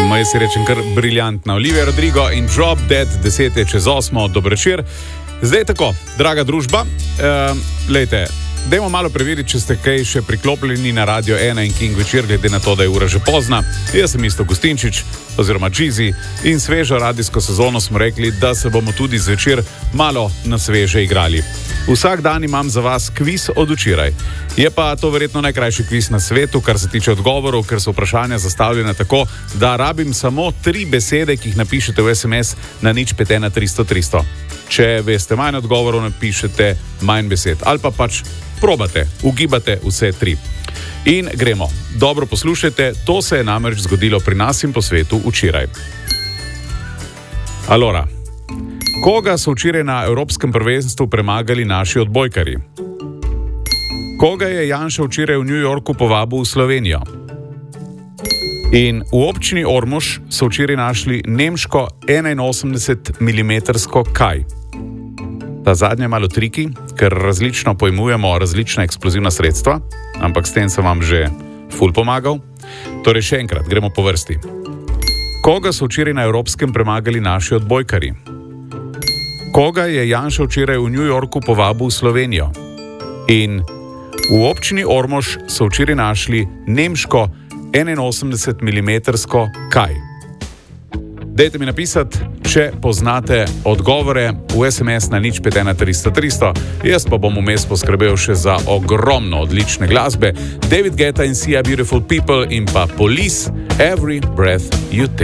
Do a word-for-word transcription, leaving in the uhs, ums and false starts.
Moj si rečem kar briljantna. Olivia Rodrigo in Drop Dead, deset je čez osmo, dober večer. Zdaj tako, draga družba, uh, lejte, dajmo malo preveriti, če ste kaj še priklopljeni na Radio ena in King večer, glede na to, da je ura že pozna. Jaz sem Isto Gustinčič, oziroma Džizi, in svežo radijsko sezono smo rekli, da se bomo tudi zvečer malo na sveže igrali. Vsak dan imam za vas kviz od včeraj. Je pa to verjetno najkrajši kviz na svetu, kar se tiče odgovorov, ker so vprašanja zastavljena tako, da rabim samo tri besede, ki jih napišete v es em es na nič pet ena tristo tristo. Če veste manj odgovorov, napišete manj besed. Ali pa pač probate, ugibate vse tri. In gremo. Dobro poslušajte, to se je namreč zgodilo pri nas in po svetu včeraj. Alora. Koga so včeraj na Evropskem prvenstvu premagali naši odbojkarji? Koga je Janša včeraj v New Yorku povabil v Slovenijo? In v občini Ormož so včeraj našli nemško enainosemdeset milimetrsko kaj? Ta zadnja je malo triki, ker različno pojmujemo različna eksplozivna sredstva, ampak s tem sem vam že ful pomagal. Torej še enkrat, gremo po vrsti. Koga so včeraj na Evropskem premagali naši odbojkarji? Koga je Janša včeraj v New Yorku povabil v Slovenijo? In v občini Ormož so včeraj našli nemško enainosemdeset milimetrsko kaj? Dajte mi napisati, če poznate odgovore v es em es na nič pet ena tristo tristo. Jaz pa bom vmes poskrbel še za ogromno odlične glasbe. David Guetta in Sia Beautiful People in pa Police, Every Breath You Take.